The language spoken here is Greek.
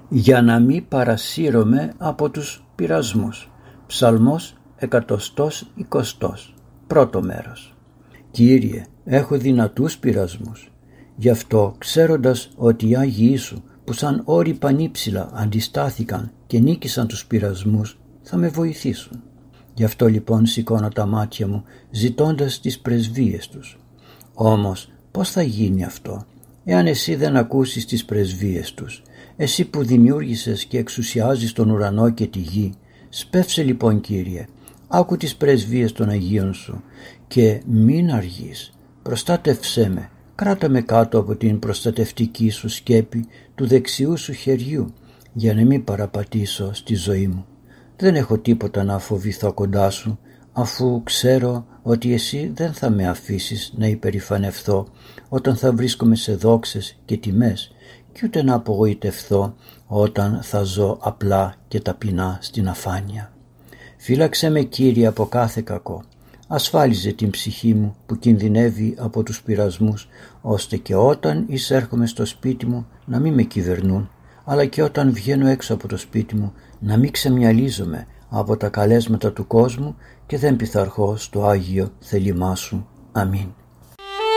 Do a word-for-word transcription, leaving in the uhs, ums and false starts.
για να μην παρασύρωμαι από τους πειρασμούς. Ψαλμός εκατοστός εικοστός. Πρώτο μέρος. Κύριε, έχω δυνατούς πειρασμούς. Γι' αυτό, ξέροντας ότι οι Άγιοι Σου που σαν όροι πανύψηλα αντιστάθηκαν και νίκησαν τους πειρασμούς, θα με βοηθήσουν. Γι' αυτό λοιπόν σηκώνω τα μάτια μου ζητώντας τις πρεσβείες τους. Όμως πώς θα γίνει αυτό, εάν εσύ δεν ακούσεις τις πρεσβείες τους? Εσύ που δημιούργησες και εξουσιάζεις τον ουρανό και τη γη, σπεύσε λοιπόν, Κύριε, άκου τις πρεσβείες των Αγίων Σου και μην αργείς. Προστάτευσέ με, κράτα με κάτω από την προστατευτική Σου σκέπη του δεξιού Σου χεριού, για να μην παραπατήσω στη ζωή μου. Δεν έχω τίποτα να φοβηθώ κοντά Σου, αφού ξέρω ότι Εσύ δεν θα με αφήσεις να υπερηφανευθώ όταν θα βρίσκομαι σε δόξες και τιμές, και ούτε να απογοητευθώ όταν θα ζω απλά και ταπεινά στην αφάνεια. Φύλαξε με, Κύριε, από κάθε κακό. Ασφάλιζε την ψυχή μου που κινδυνεύει από τους πειρασμούς, ώστε και όταν εισέρχομαι στο σπίτι μου να μην με κυβερνούν, αλλά και όταν βγαίνω έξω από το σπίτι μου να μην ξεμυαλίζομαι από τα καλέσματα του κόσμου και δεν πειθαρχώ στο Άγιο θέλημά Σου. Αμήν.